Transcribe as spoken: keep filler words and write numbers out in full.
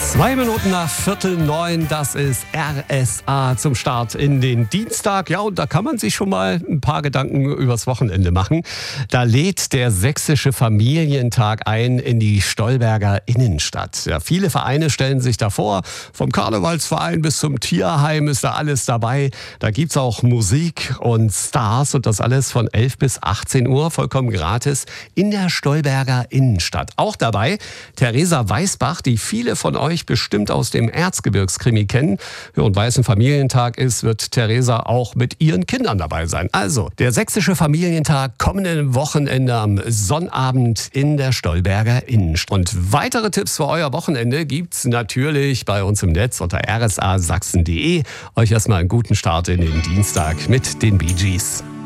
Zwei Minuten nach Viertel neun, das ist R S A zum Start in den Dienstag. Ja, und da kann man sich schon mal ein paar Gedanken übers Wochenende machen. Da lädt der Sächsische Familientag ein in die Stolberger Innenstadt. Ja, viele Vereine stellen sich da vor, vom Karnevalsverein bis zum Tierheim ist da alles dabei. Da gibt's auch Musik und Stars und das alles von elf bis achtzehn Uhr, vollkommen gratis, in der Stolberger Innenstadt. Auch dabei Theresa Weißbach, die viele von euch bestimmt aus dem Erzgebirgskrimi kennen. Und weil es ein Familientag ist, wird Theresa auch mit ihren Kindern dabei sein. Also, der Sächsische Familientag kommenden Wochenende am Sonnabend in der Stolberger Innenstadt. Und weitere Tipps für euer Wochenende gibt's natürlich bei uns im Netz unter r s a sachsen punkt d e. Euch erstmal einen guten Start in den Dienstag mit den Bee Gees.